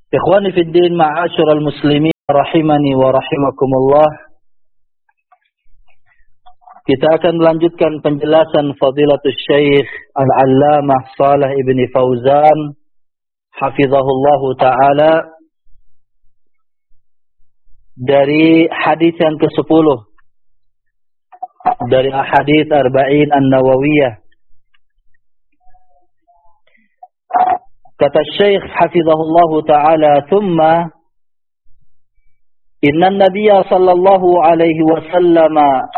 Ikhwani fid din, ma'asyiral muslimin rahimani wa rahimakumullah. Kita akan melanjutkan penjelasan Fadilatul Syekh Al-Allamah Shalih Ibn Fauzan hafizahullahu taala dari hadis yang ke-10 dari hadis Arba'in An-Nawawiyah. Kata Syekh hafizahullahu taala, "Tsumma inna an-nabiyya sallallahu alaihi wasallam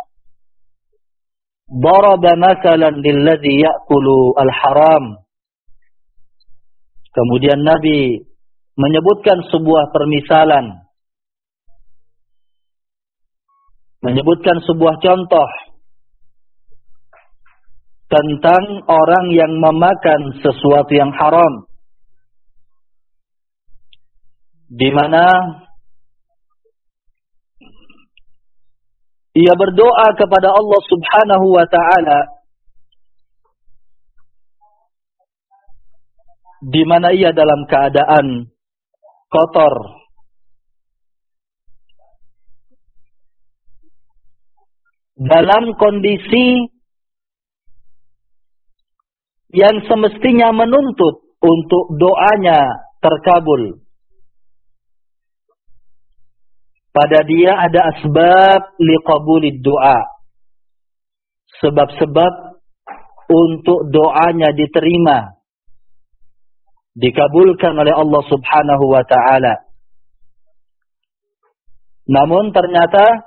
daraba mathalan lilladzi ya'kulu al-haram." Kemudian Nabi menyebutkan sebuah permisalan, menyebutkan sebuah contoh tentang orang yang memakan sesuatu yang haram, di mana ia berdoa kepada Allah Subhanahu wa taala, di mana ia dalam keadaan kotor, dalam kondisi yang semestinya menuntut untuk doanya terkabul. Pada dia ada asbab liqabulid doa, sebab-sebab untuk doanya diterima, dikabulkan oleh Allah Subhanahu wa taala. Namun ternyata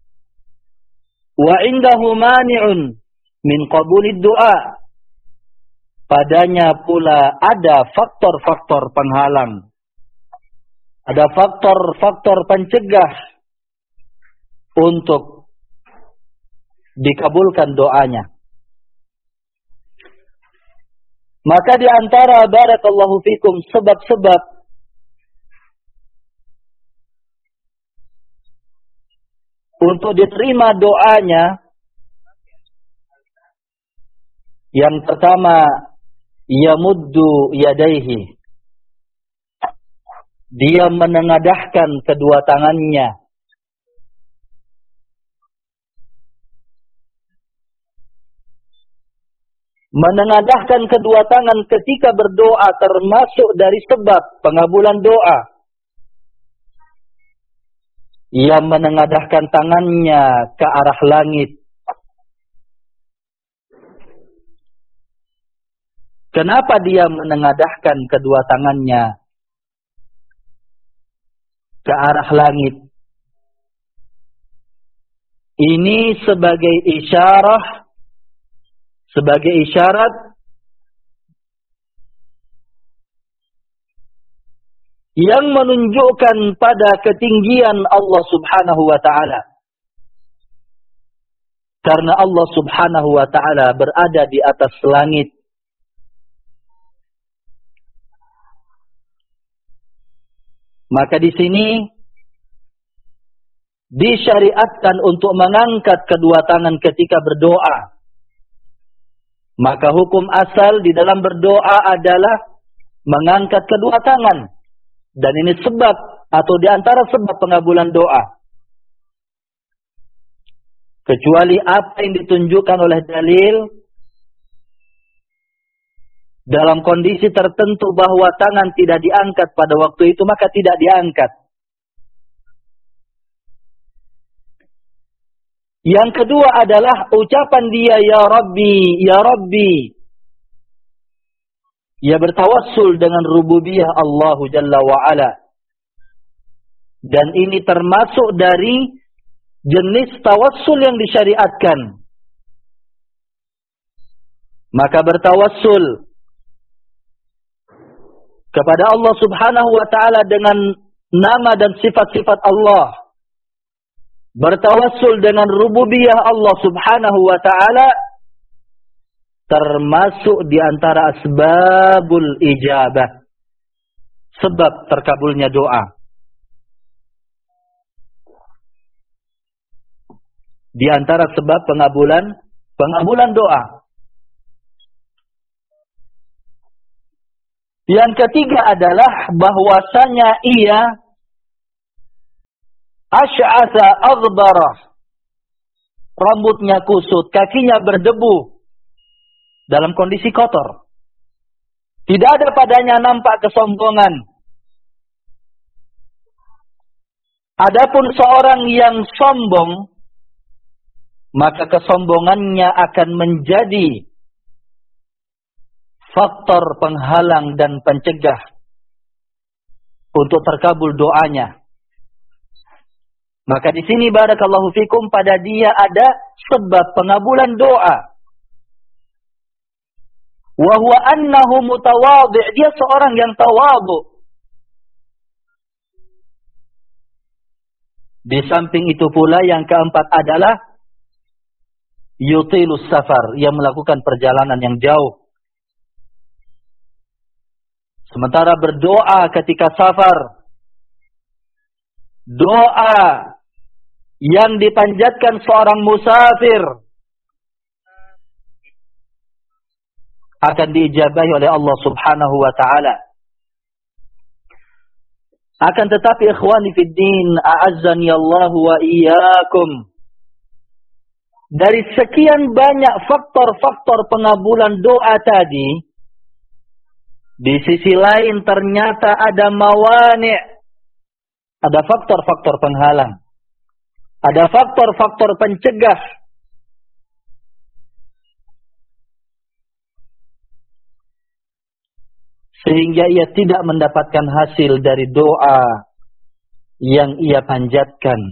wa indahu mani'un min qabulid doa, padanya pula ada faktor-faktor penghalang, ada faktor-faktor pencegah untuk dikabulkan doanya. Maka di antara barakallahu fikum sebab-sebab untuk diterima doanya, yang pertama, yamuddu yadaihi, dia menengadahkan kedua tangannya. Menengadahkan kedua tangan ketika berdoa termasuk dari sebab pengabulan doa. Ia menengadahkan tangannya ke arah langit. Kenapa dia menengadahkan kedua tangannya ke arah langit? Ini sebagai isyarat yang menunjukkan pada ketinggian Allah Subhanahu wa taala. Karena Allah Subhanahu wa taala berada di atas langit. Maka di sini disyariatkan untuk mengangkat kedua tangan ketika berdoa. Maka hukum asal di dalam berdoa adalah mengangkat kedua tangan. Dan ini sebab atau di antara sebab pengabulan doa. Kecuali apa yang ditunjukkan oleh dalil dalam kondisi tertentu bahwa tangan tidak diangkat pada waktu itu, maka tidak diangkat. Yang kedua adalah ucapan dia, Ya Rabbi, Ya Rabbi. Ia bertawassul dengan rububiyah Allah Jalla wa'ala. Dan ini termasuk dari jenis tawassul yang disyariatkan. Maka bertawassul kepada Allah Subhanahu wa taala dengan nama dan sifat-sifat Allah. Bertawassul dengan rububiyah Allah Subhanahu wa taala termasuk di antara asbabul ijabah, sebab terkabulnya doa. Di antara sebab pengabulan doa. Yang ketiga adalah bahwasanya ia asy'atha aghbara, rambutnya kusut, kakinya berdebu, dalam kondisi kotor. Tidak ada padanya nampak kesombongan. Adapun seorang yang sombong, maka kesombongannya akan menjadi faktor penghalang dan pencegah untuk terkabul doanya. Maka di sini barakallahu fikum, pada dia ada sebab pengabulan doa. Wa huwa annahu mutawadhi', dia seorang yang tawadhu. Di samping itu pula yang keempat adalah yutilus safar, yang melakukan perjalanan yang jauh. Sementara berdoa ketika safar, doa yang dipanjatkan seorang musafir akan diijabahi oleh Allah Subhanahu wa taala. Akan tetapi ikhwani fid din, a'azzani Allah wa iyyakum, dari sekian banyak faktor-faktor pengabulan doa tadi, di sisi lain ternyata ada mawani', ada faktor-faktor penghalang, ada faktor-faktor pencegah. Sehingga ia tidak mendapatkan hasil dari doa yang ia panjatkan.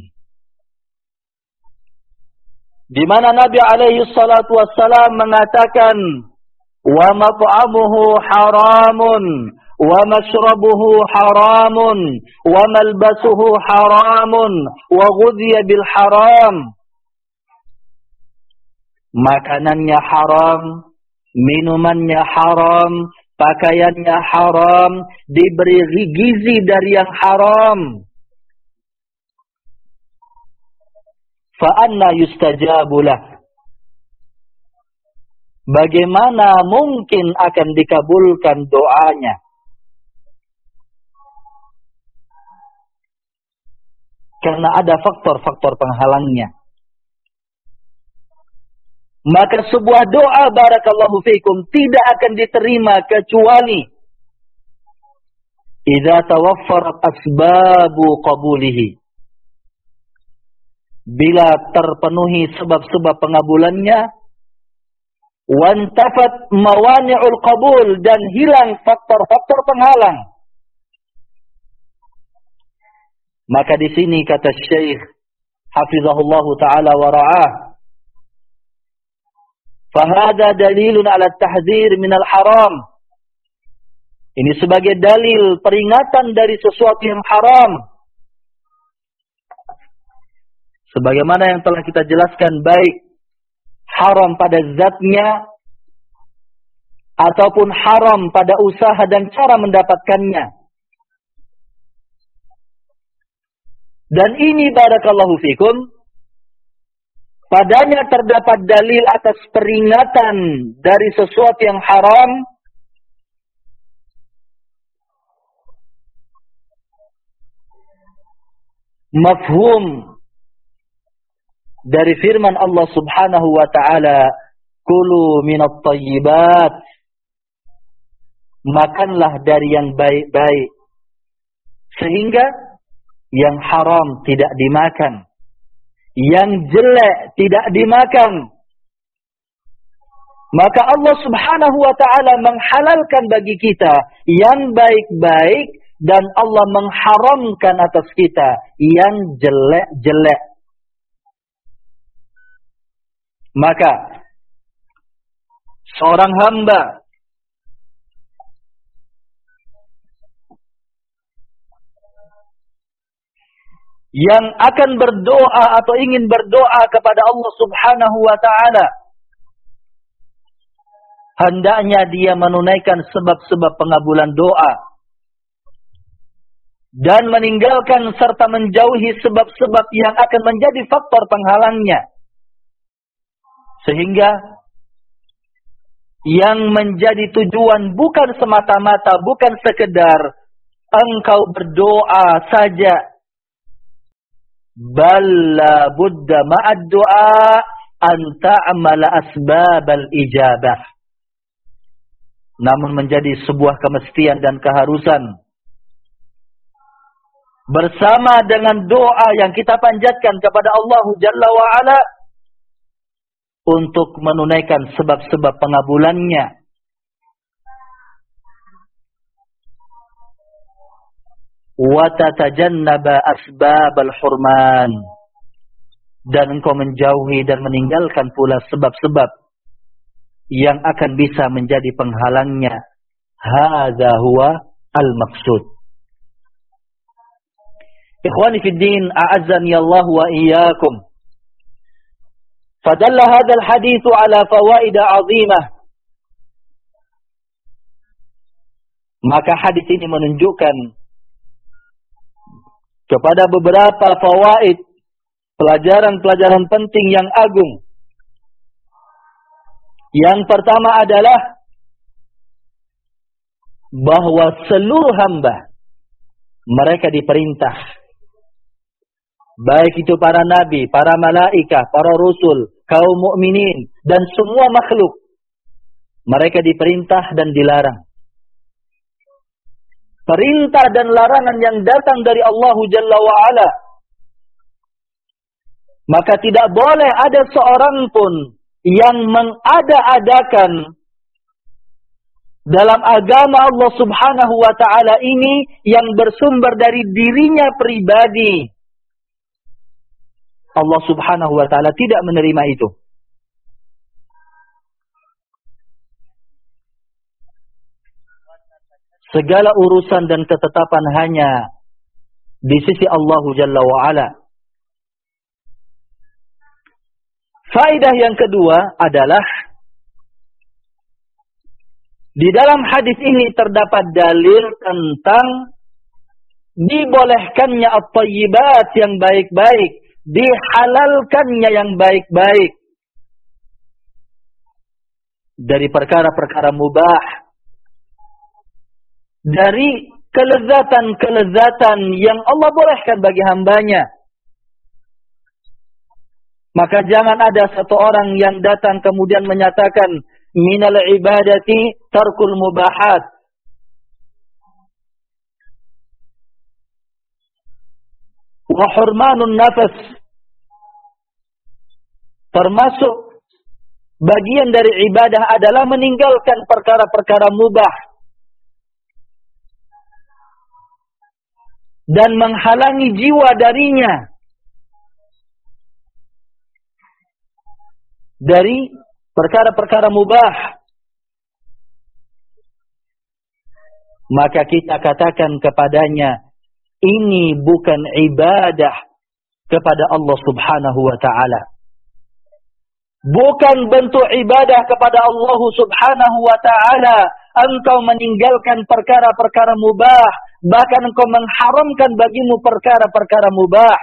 Di mana Nabi alaihi salatu wassalam mengatakan, wa mat'amuhu haramun, wa mashrabuhu haramun, wa malbasuhu haramun, wa ghudhiya bil haram. Makanannya haram, minumannya haram, pakaiannya haram, diberi gizi dari yang haram. Fa anna yustajabu lah, bagaimana mungkin akan dikabulkan doanya? Karena ada faktor-faktor penghalangnya. Maka sebuah doa barakallahu fikum tidak akan diterima kecuali idza tawaffarat asbabu qabulihi, bila terpenuhi sebab-sebab pengabulannya, wantafat mawani'ul qabul, dan hilang faktor-faktor penghalang. Maka di sini kata Syekh hafizahullahu taala wa ra'ah, fahada dalilun ala tahdzir minal haram. Ini sebagai dalil peringatan dari sesuatu yang haram. Sebagaimana yang telah kita jelaskan, baik haram pada zatnya ataupun haram pada usaha dan cara mendapatkannya. Dan ini barakallahu fikum, padanya terdapat dalil atas peringatan dari sesuatu yang haram, mafhum dari firman Allah Subhanahu wa taala, kulu minat thayyibat, makanlah dari yang baik-baik, sehingga yang haram tidak dimakan, yang jelek tidak dimakan. Maka Allah Subhanahu wa taala menghalalkan bagi kita yang baik-baik, dan Allah mengharamkan atas kita yang jelek-jelek. Maka seorang hamba yang akan berdoa atau ingin berdoa kepada Allah Subhanahu wa taala, hendaknya dia menunaikan sebab-sebab pengabulan doa dan meninggalkan serta menjauhi sebab-sebab yang akan menjadi faktor penghalangnya, sehingga yang menjadi tujuan bukan semata-mata, bukan sekedar engkau berdoa saja. Bal la budda ma'ad du'a an ta'mala asbabal ijabah. Namun menjadi sebuah kemestian dan keharusan bersama dengan doa yang kita panjatkan kepada Allah Jalla wa'ala untuk menunaikan sebab-sebab pengabulannya. Wa tatajannaba asbabal hurman. Dan engkau menjauhi dan meninggalkan pula sebab-sebab yang akan bisa menjadi penghalangnya. Hadza huwa al-maqsud. Ikhwani fid din, a'azzani Allah wa iyyakum. Fadalla hadha al-hadits ala fawaid 'azimah. Maka hadis ini menunjukkan kepada beberapa fawaid, pelajaran-pelajaran penting yang agung. Yang pertama adalah bahwa seluruh hamba mereka diperintah, baik itu para nabi, para malaikah, para rasul, kaum mukminin dan semua makhluk, mereka diperintah dan dilarang. Perintah dan larangan yang datang dari Allah Jalla wa'ala. Maka tidak boleh ada seorang pun yang mengada-adakan dalam agama Allah Subhanahu wa ta'ala ini yang bersumber dari dirinya pribadi. Allah Subhanahu wa ta'ala tidak menerima itu. Segala urusan dan ketetapan hanya di sisi Allah Jalla wa'ala. Faedah yang kedua adalah di dalam hadis ini terdapat dalil tentang dibolehkannya at-thayyibat yang baik-baik, dihalalkannya yang baik-baik dari perkara-perkara mubah, dari kelezatan-kelezatan yang Allah bolehkan bagi hambanya. Maka jangan ada satu orang yang datang kemudian menyatakan minal ibadati tarkul mubahat. Wa hurmanun nafas. Termasuk bagian dari ibadah adalah meninggalkan perkara-perkara mubah dan menghalangi jiwa darinya dari perkara-perkara mubah. Maka kita katakan kepadanya, ini bukan ibadah kepada Allah Subhanahu wa ta'ala. Bukan bentuk ibadah kepada Allah Subhanahu wa ta'ala. Engkau meninggalkan perkara-perkara mubah, bahkan engkau mengharamkan bagimu perkara-perkara mubah.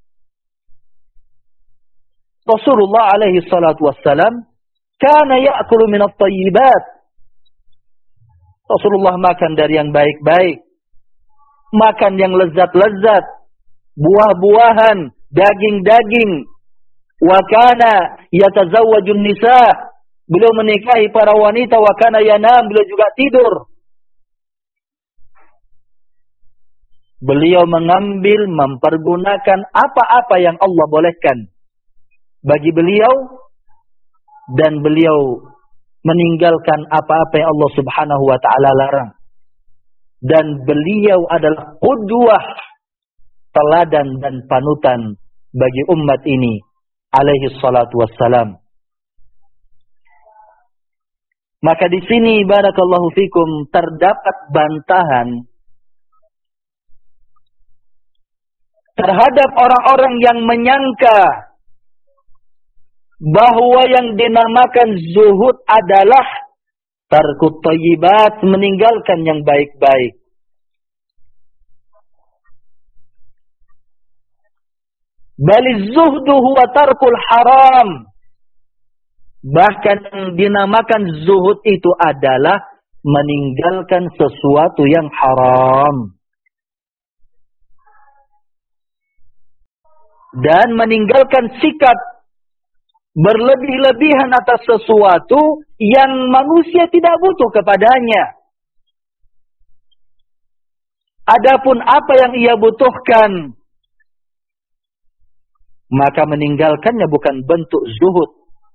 Rasulullah alaihi salatu wassalam kana ya'kulu minat thayyibat. Rasulullah makan dari yang baik-baik, makan yang lezat-lezat, buah-buahan, daging-daging. Wa kana yatazawwajun nisa. Beliau menikahi para wanita. Wa kana yanam. Beliau juga tidur. Beliau mengambil, mempergunakan apa-apa yang Allah bolehkan bagi beliau, dan beliau meninggalkan apa-apa yang Allah Subhanahu wa ta'ala larang. Dan beliau adalah qudwah, teladan dan panutan bagi umat ini alaihi salatu wassalam. Maka di sini barakallahu fikum terdapat bantahan terhadap orang-orang yang menyangka bahwa yang dinamakan zuhud adalah tarkut thayyibat, meninggalkan yang baik-baik. Baliz zuhdu huwa tarkul haram. Bahkan dinamakan zuhud itu adalah meninggalkan sesuatu yang haram. Dan meninggalkan sikap berlebih-lebihan atas sesuatu yang manusia tidak butuh kepadanya. Adapun apa yang ia butuhkan, maka meninggalkannya bukan bentuk zuhud.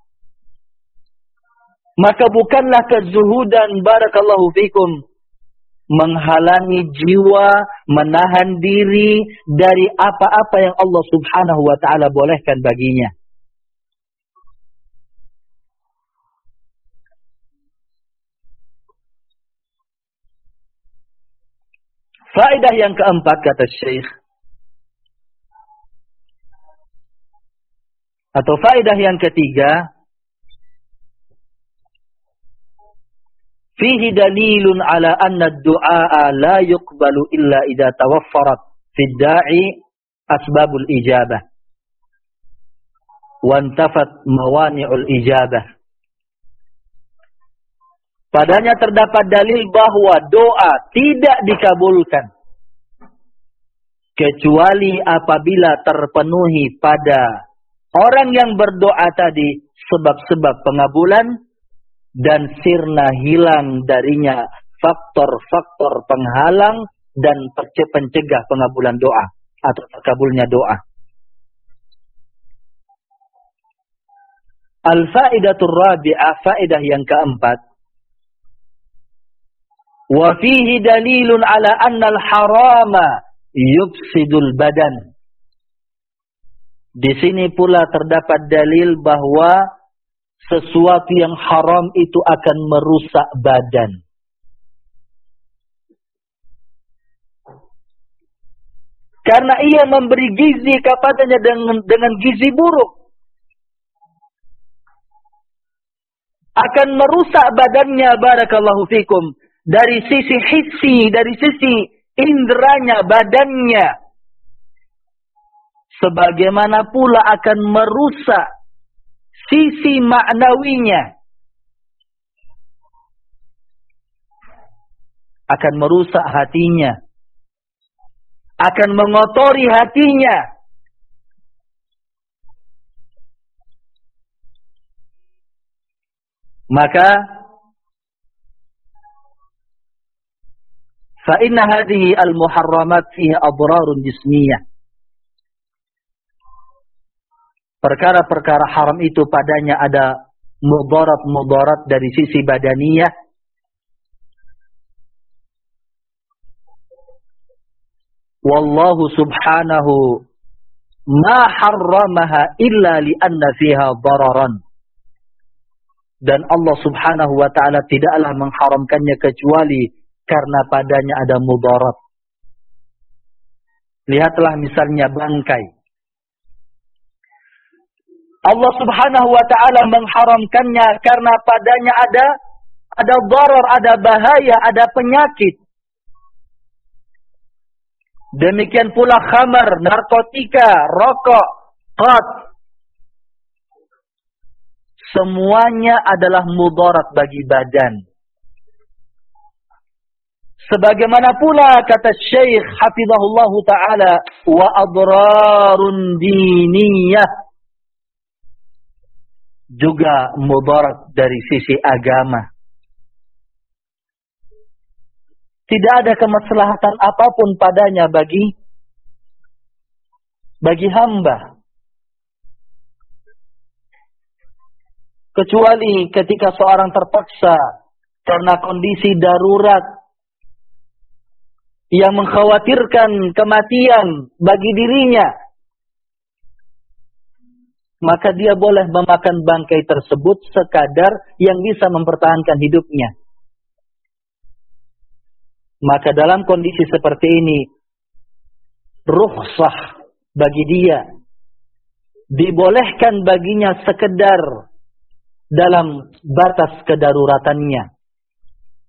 Maka bukanlah kezuhudan, barakallahu fikum, menghalangi jiwa, menahan diri dari apa-apa yang Allah subhanahu wa ta'ala bolehkan baginya. Faedah yang keempat, kata Syekh, atau faedah yang ketiga, fihi dalilun ala anna ad-du'a la yuqbalu illa idza tawaffarat fi ad-da'i asbabul ijabah wa intafat mawani'ul ijabah. Padanya terdapat dalil bahwa doa tidak dikabulkan kecuali apabila terpenuhi pada orang yang berdoa tadi sebab-sebab pengabulan dan sirna hilang darinya faktor-faktor penghalang dan pencegah pengabulan doa atau terkabulnya doa. Al-fa'idatur rabi'ah, faedah yang keempat. Wa fihi dalilun ala anna al-harama yufsidul badan. Di sini pula terdapat dalil bahwa sesuatu yang haram itu akan merusak badan. Karena ia memberi gizi kepadanya dengan gizi buruk. Akan merusak badannya, barakallahu fikum. Dari sisi hissi, dari sisi inderanya, badannya. Sebagaimana pula akan merusak sisi maknawinya. Akan merusak hatinya. Akan mengotori hatinya. Maka fa inna hadhihi al-muharramat fiha adrarun jismiyah. Perkara-perkara haram itu padanya ada mudarat-mudarat dari sisi badaniyah. Wallahu subhanahu ma harramaha illa li'anna fiha dararan. Dan Allah subhanahu wa ta'ala tidaklah mengharamkannya kecuali karena padanya ada mudarat. Lihatlah misalnya bangkai. Allah subhanahu wa ta'ala mengharamkannya karena padanya ada darar, ada bahaya, ada penyakit. Demikian pula khamar, narkotika, rokok, qad. Semuanya adalah mudarat bagi badan. Sebagaimana pula kata Syekh hafizahullah ta'ala, wa adrarun diniyah. Juga mudarat dari sisi agama. Tidak ada kemaslahatan apapun padanya bagi hamba. Kecuali ketika seorang terpaksa karena kondisi darurat yang mengkhawatirkan kematian bagi dirinya, maka dia boleh memakan bangkai tersebut sekadar yang bisa mempertahankan hidupnya. Maka dalam kondisi seperti ini, rukhsah bagi dia, dibolehkan baginya sekedar dalam batas kedaruratannya.